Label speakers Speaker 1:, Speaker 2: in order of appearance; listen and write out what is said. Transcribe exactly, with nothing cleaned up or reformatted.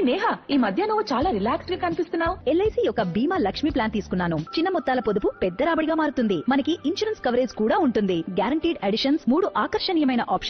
Speaker 1: నేహా, ఈ మధ్య నువ్వు చాలా రిలాక్స్డ్ గా కనిపిస్తున్నావు.
Speaker 2: ఎల్ఐసి యొక్క బీమా లక్ష్మి ప్లాన్ తీసుకున్నాను. చిన్న మొత్తాల పొదుపు పెద్ద రాబడిగా మారుతుంది. మనకి ఇన్సూరెన్స్ కవరేజ్ కూడా ఉంటుంది. గ్యారంటీడ్ అడిషన్స్, మూడు ఆకర్షణీయమైన ఆప్షన్స్